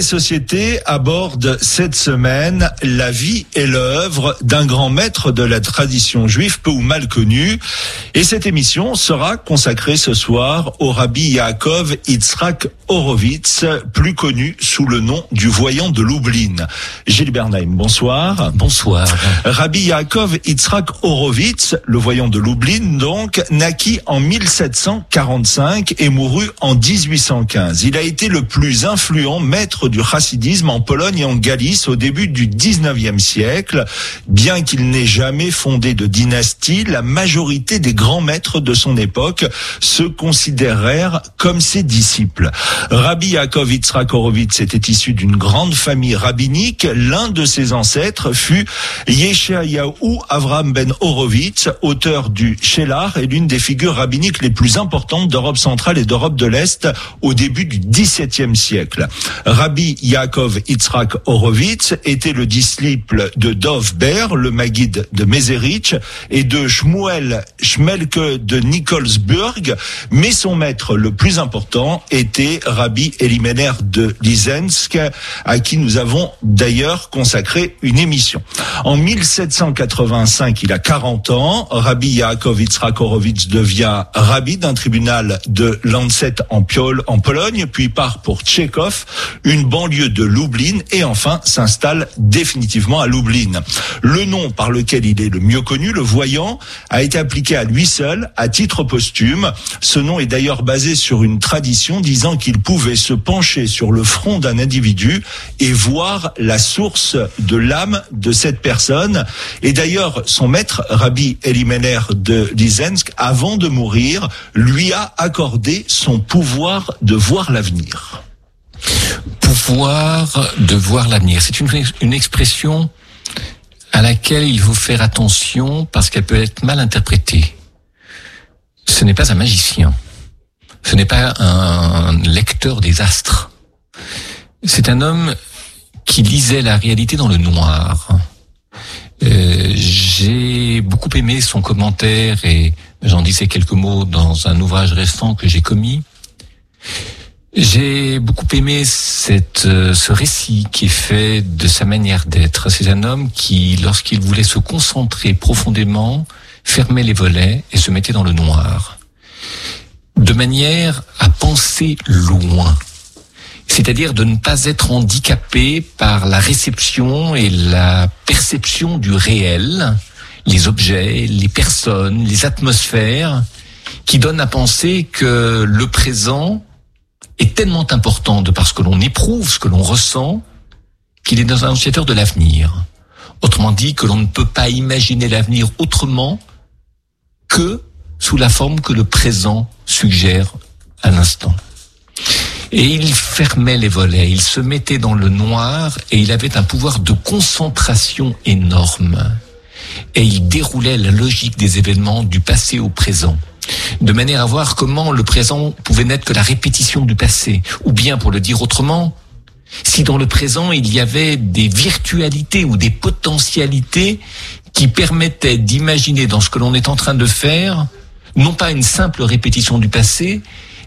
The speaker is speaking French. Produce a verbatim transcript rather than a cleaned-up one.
et Société aborde cette semaine la vie et l'œuvre d'un grand maître de la tradition juive peu ou mal connu. Et cette émission sera consacrée ce soir au Rabbi Yaakov Yitzhak Horowitz, plus connu sous le nom du voyant de Lublin. Gilles Bernheim, bonsoir. Bonsoir. Rabbi Yaakov Yitzhak Horowitz, le voyant de Lublin, donc, naquit en mille sept cent quarante-cinq et mourut en dix-huit cent quinze. Il a été le plus influent maître du chassidisme en Pologne et en Galice au début du dix-neuvième siècle. Bien qu'il n'ait jamais fondé de dynastie, la majorité des grands maîtres de son époque se considérèrent comme ses disciples. Rabbi Yaakov Yitzhak Horowitz était issu d'une grande famille rabbinique. L'un de ses ancêtres fut Yeshayahu Avraham ben Horowitz, auteur du Shelach et l'une des figures rabbiniques les plus importantes d'Europe centrale et d'Europe de l'Est au début du dix-septième siècle. Rabbi Yaakov Yitzhak Horowitz était le disciple de Dov Ber, le Maguide de Mézerich, et de Shmuel Shmelke de Nikolsburg, mais son maître le plus important était Rabbi Elimelech de Lizensk, à qui nous avons d'ailleurs consacré une émission. En mille sept cent quatre-vingt-cinq, il a quarante ans, Rabbi Yaakov Yitzhak Horowitz devient rabbi d'un tribunal de Landset en Piol, en Pologne, puis part pour Tchekhov, une banlieue de Lublin, et enfin s'installe définitivement à Lublin. Le nom par lequel il est le mieux connu, le voyant, a été appliqué à lui seul, à titre posthume. Ce nom est d'ailleurs basé sur une tradition disant qu'il pouvait se pencher sur le front d'un individu et voir la source de l'âme de cette personne. Et d'ailleurs, son maître, Rabbi Elimelech de Lizensk, avant de mourir, lui a accordé son pouvoir de voir l'avenir. Pouvoir de voir l'avenir, c'est une, une expression à laquelle il faut faire attention parce qu'elle peut être mal interprétée. Ce n'est pas un magicien, ce n'est pas un lecteur des astres. C'est un homme qui lisait la réalité dans le noir. Euh, j'ai beaucoup aimé son commentaire et j'en disais quelques mots dans un ouvrage récent que j'ai commis. J'ai beaucoup aimé cette, euh, ce récit qui est fait de sa manière d'être. C'est un homme qui, lorsqu'il voulait se concentrer profondément, fermait les volets et se mettait dans le noir, de manière à penser loin. C'est-à-dire de ne pas être handicapé par la réception et la perception du réel, les objets, les personnes, les atmosphères, qui donnent à penser que le présent est tellement important de par ce que l'on éprouve, ce que l'on ressent, qu'il est dans un annonciateur de l'avenir. Autrement dit, que l'on ne peut pas imaginer l'avenir autrement que sous la forme que le présent suggère à l'instant. Et il fermait les volets, il se mettait dans le noir et il avait un pouvoir de concentration énorme. Et il déroulait la logique des événements du passé au présent, de manière à voir comment le présent pouvait n'être que la répétition du passé. Ou bien, pour le dire autrement, si dans le présent il y avait des virtualités ou des potentialités qui permettaient d'imaginer dans ce que l'on est en train de faire, non pas une simple répétition du passé,